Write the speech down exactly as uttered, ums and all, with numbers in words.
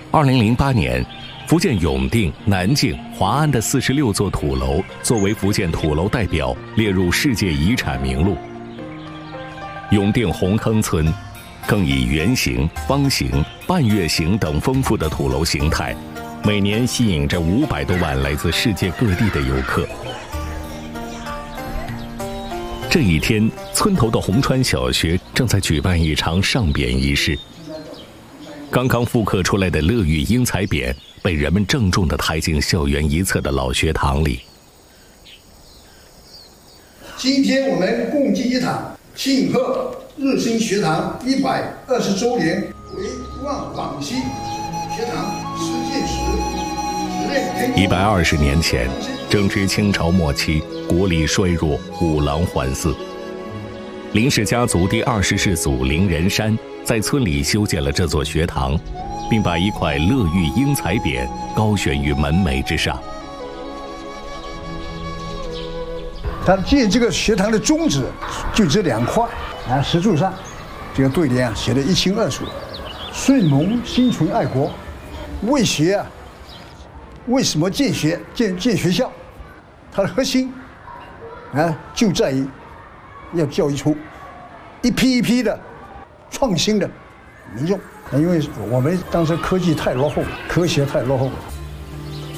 二零零八年，福建永定、南靖、华安的四十六座土楼作为福建土楼代表列入世界遗产名录。永定红坑村更以圆形、方形、半月形等丰富的土楼形态，每年吸引着五百多万来自世界各地的游客。这一天，村头的红川小学正在举办一场上匾仪式。刚刚复刻出来的乐玉英才匾被人们郑重地抬进校园一侧的老学堂里。 今天我们共祭一堂，庆贺日新学堂一百二十周年，为望广西学堂实践时。 一百二十年前，正值清朝末期，国力衰弱，五郎环伺。林氏家族第二十世祖林仁山在村里修建了这座学堂，并把一块乐玉英才匾高悬于门楣之上。 他建这个学堂的宗旨就这两块啊，石柱上这个对联啊写得一清二楚：顺蒙心存爱国，为学啊，为什么建学建建学校？它的核心啊就在于要教育出一批一批的创新的民众。因为我们当时科技太落后了，科学太落后了。